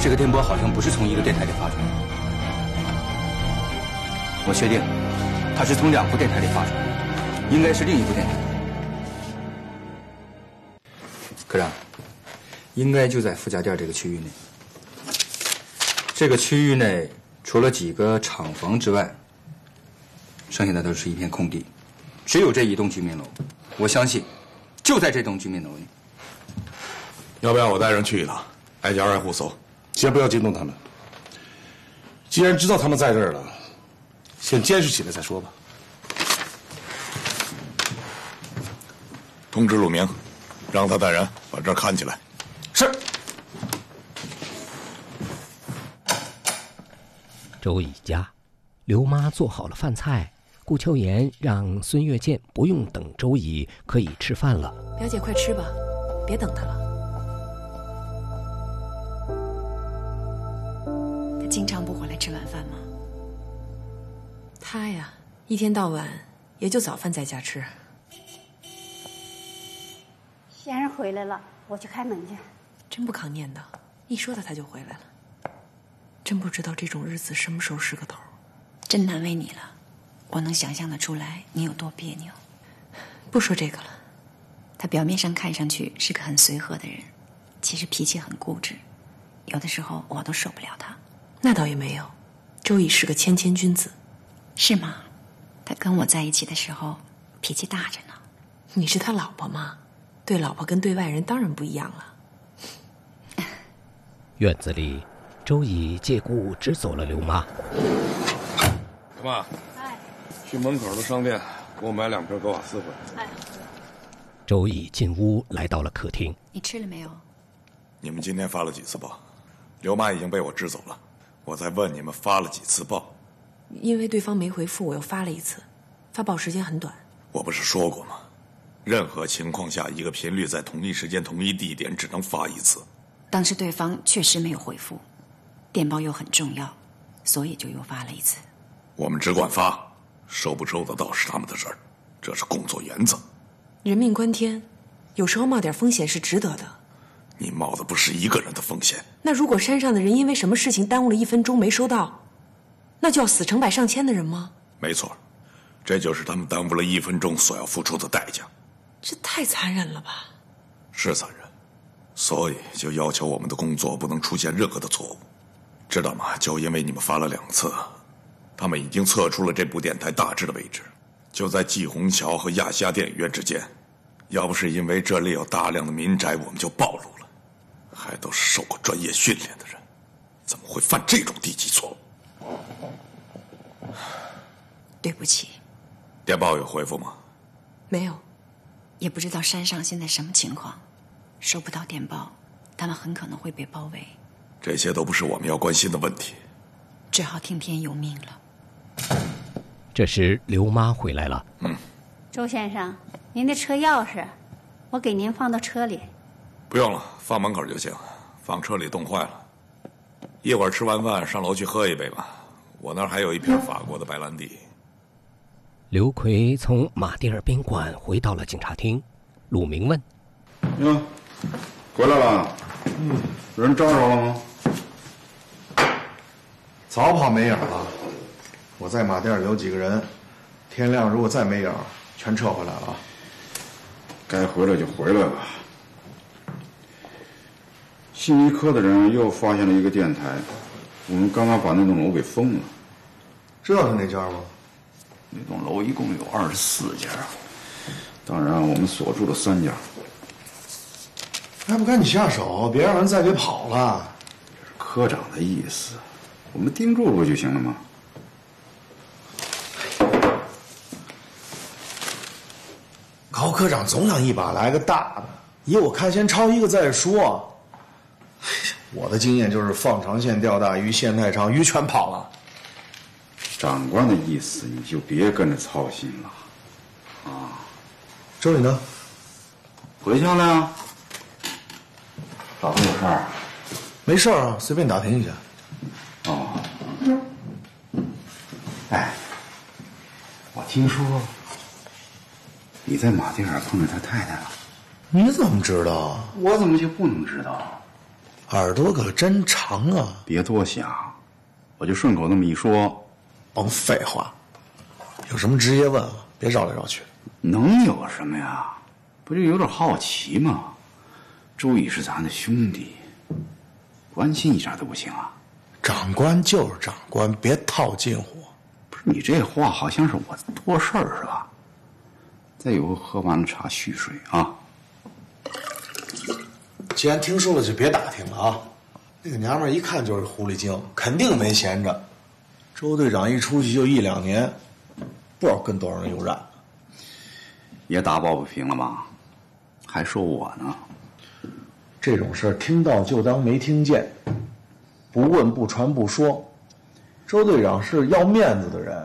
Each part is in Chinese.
这个电波好像不是从一个电台里发出来的，我确定，它是从2部电台里发出来的，应该是另一部电台。科长，应该就在副驾垫这个区域内。这个区域内除了几个厂房之外，剩下的都是一片空地，只有这一栋居民楼。我相信，就在这栋居民楼内。 要不要我带人去一趟，挨家挨户搜？ 先不要惊动他们。既然知道他们在这儿了，先监视起来再说吧。 通知陆明，让他带人把这儿看起来。 是。 周乙家，刘妈做好了饭菜，顾秋妍让孙月见不用等周乙，可以吃饭了。 表姐，快吃吧，别等他了。 他经常不回来吃晚饭吗？ 他呀，一天到晚也就早饭在家吃。 先生回来了，我去开门去。 真不抗念叨，一说他就回来了。真不知道这种日子什么时候是个头。 真难为你了，我能想象得出来你有多别扭。 不说这个了。 他表面上看上去是个很随和的人，其实脾气很固执，有的时候我都受不了他。 那倒也没有，周乙是个谦谦君子。 是吗？他跟我在一起的时候脾气大着呢。 你是他老婆吗？对老婆跟对外人当然不一样了。 院子里，周乙借故支走了刘妈。 干嘛？哎，去门口的商店给我买2瓶格瓦斯回来。 哎。 周乙进屋，来到了客厅。 你吃了没有？ 你们今天发了几次报？刘妈已经被我支走了，我在问你们发了几次报？ 因为对方没回复，我又发了1次，发报时间很短。 我不是说过吗？任何情况下，一个频率在同一时间、同一地点只能发1次。 当时对方确实没有回复，电报又很重要，所以就又发了1次。 我们只管发，收不收得到是他们的事儿，这是工作原则。 人命关天，有时候冒点风险是值得的。 你冒的不是一个人的风险。 那如果山上的人因为什么事情耽误了1分钟没收到，那就要死成百上千的人吗？ 没错，这就是他们耽误了1分钟所要付出的代价。 这太残忍了吧？ 是残忍，所以就要求我们的工作不能出现任何的错误，知道吗？就因为你们发了2次，他们已经测出了这部电台大致的位置，就在季虹桥和亚细亚电影院之间。要不是因为这里有大量的民宅，我们就暴露了。还都是受过专业训练的人，怎么会犯这种低级错误？ 对不起。 电报有回复吗？ 没有。 也不知道山上现在什么情况，收不到电报，他们很可能会被包围。 这些都不是我们要关心的问题， 只好听天由命了。 这时刘妈回来了。 周先生，您的车钥匙，我给您放到车里。 不用了，放门口就行，放车里冻坏了。一会儿吃完饭上楼去喝一杯吧，我那儿还有一瓶法国的白兰地。 刘奎从马迭尔宾馆回到了警察厅，鲁明问：“ 哟，回来了？人找着了吗？” 早跑没影了。我在马甸留几个人，天亮如果再没影，全撤回来了。 该回来就回来吧。信息科的人又发现了一个电台，我们刚刚把那栋楼给封了。 知道是哪家吗？ 那栋楼一共有24家，当然我们锁住了3家。 还不赶紧下手，别让人再给跑了。 这是科长的意思，我们盯住不就行了吗？ 高科长总想一把来个大的，以我看先抄一个再说。我的经验就是放长线钓大鱼，线太长，鱼全跑了。 长官的意思你就别跟着操心了，啊。 周宇呢？ 回去了呀。老婆有事儿？ 没事啊，随便打听一下。 哦。哎，我听说你在马甸尔碰着他太太了。 你怎么知道？ 我怎么就不能知道？ 耳朵可真长啊！ 别多想，我就顺口那么一说。 甭废话，有什么直接问啊，别绕来绕去。 能有什么呀？不就有点好奇吗？周乙是咱的兄弟，关心一下都不行啊？ 长官就是长官，别套近乎。 不是你这话好像是我多事儿是吧？再有，喝完了茶续水啊。 既然听说了，就别打听了啊。那个娘们儿一看就是狐狸精，肯定没闲着。周队长一出去就1、2年，不知道跟多少人有染。 也打抱不平了吗？还说我呢？ 这种事儿听到就当没听见，不问不传不说。周队长是要面子的人，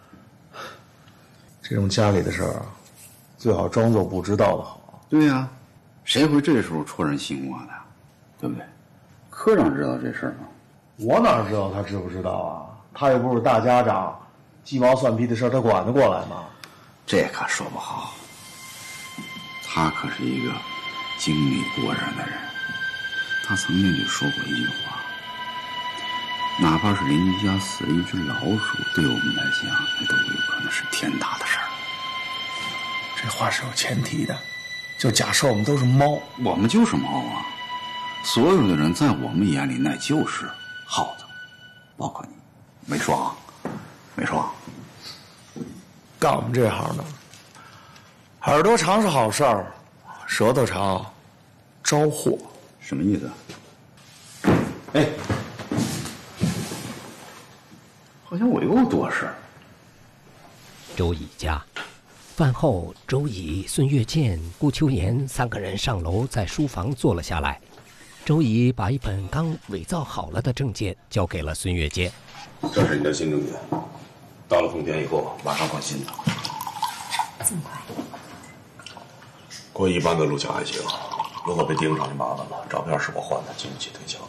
这种家里的事儿啊，最好装作不知道的好。 对呀，谁会这时候戳人心窝的，对不对？科长知道这事儿吗？ 我哪知道他知不知道啊？他又不是大家长，鸡毛蒜皮的事儿他管得过来吗？ 这可说不好。他可是一个精力过人的人，他曾经就说过一句话：哪怕是邻居家死了一只老鼠，对我们来讲，那都有可能是天大的事儿。 这话是有前提的，就假设我们都是猫， 我们就是猫啊！所有的人在我们眼里那就是耗子，包括你。没说啊，没说。 干我们这行的，耳朵长是好事儿，舌头长招祸。 什么意思？哎，好像我又多事儿。 周乙家，饭后，周乙、孙月见、顾秋言3个人上楼，在书房坐了下来。周乙把一本刚伪造好了的证件交给了孙月见。 这是你的新证件，到了丰田以后马上换新的。 这么快？ 过一般的录像还行，如果被盯上就麻烦了。照片是我换的，经不起推敲。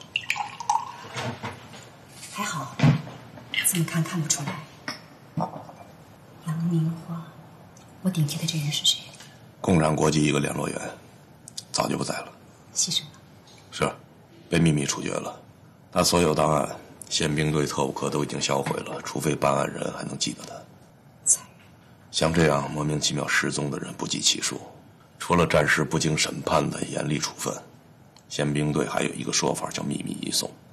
还好，这么看看不出来。杨明花，我顶替的这人是谁？ 共产国际一个联络员，早就不在了。 牺牲了。 是，被秘密处决了。他所有档案，宪兵队特务科都已经销毁了，除非办案人还能记得他。 残忍。 像这样莫名其妙失踪的人不计其数，除了暂时不经审判的严厉处分，宪兵队还有一个说法叫秘密移送。